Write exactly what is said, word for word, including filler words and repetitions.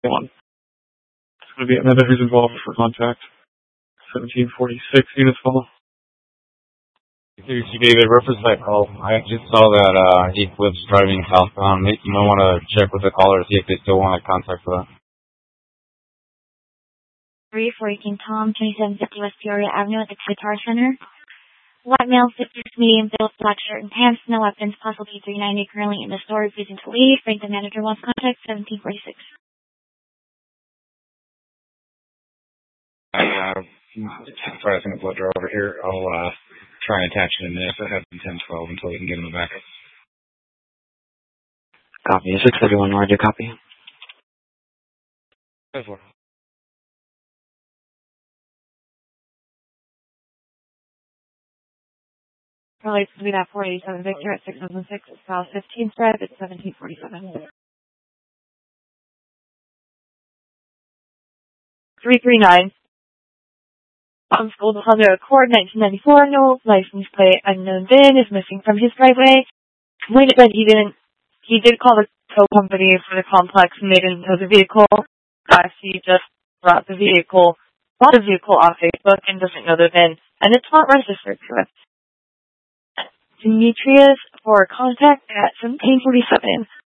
One. It's going to be another who's involved for contact. seventeen forty-six units call. C David, reference that call. I just saw that uh, Eclipse driving southbound. You might want to check with the caller to see if they still want to contact for that. three fourteen Tom, twenty-seven fifty West Peoria Avenue at the Guitar Center. White male, sixties, medium build, black shirt and pants, no weapons, possibly three ninety, currently in the store, refusing to leave. Frank, the manager, wants contact, seventeen forty-six. Uh, sorry, I think the blood draw over here. I'll uh, try and attach it in there. So I have ten twelve until we can get him back. Copy. six thirty-one, Roger, copy. ten four. Probably to be that four eighty-seven Victor at six seven six, it's South fifteenth Drive, it's seventeen forty-seven. three three nine. Unschooled Honda Accord nineteen ninety-four, no license plate, unknown VIN, is missing from his driveway. Complained that he didn't, he did call the tow company for the complex and they didn't tow the vehicle. Uh, he just brought the vehicle, bought the vehicle off Facebook and doesn't know the VIN, and it's not registered to us. Demetrius for contact at seventeen forty-seven.